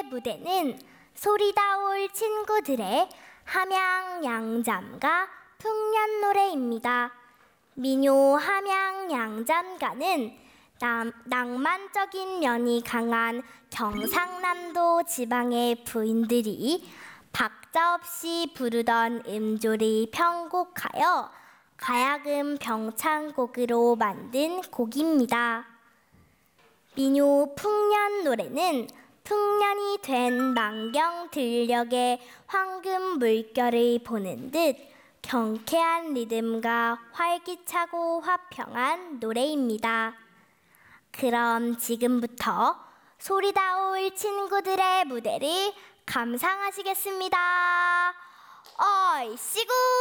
무대는 소리다올 친구들의 함양양잠가 풍년노래입니다. 민요 함양양잠가는 낭만적인 면이 강한 경상남도 지방의 부인들이 박자 없이 부르던 음조를 편곡하여 가야금 병창곡으로 만든 곡입니다. 민요 풍년노래는 풍년이 된 만경들녘의 황금 물결을 보는 듯 경쾌한 리듬과 활기차고 화평한 노래입니다. 그럼 지금부터 소리다올 친구들의 무대를 감상하시겠습니다. 얼씨구!